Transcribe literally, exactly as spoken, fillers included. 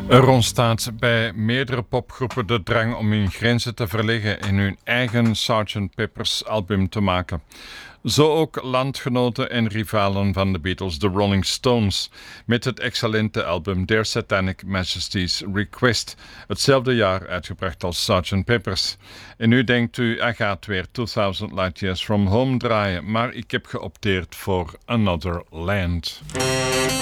Er ontstaat bij meerdere popgroepen de drang om hun grenzen te verleggen en hun eigen sergeant Pepper's album te maken. Zo ook landgenoten en rivalen van de Beatles, de Rolling Stones, met het excellente album Their Satanic Majesty's Request, hetzelfde jaar uitgebracht als sergeant Pepper's. En nu denkt u, hij gaat weer tweeduizend Light Years From Home draaien, maar ik heb geopteerd voor Another Land.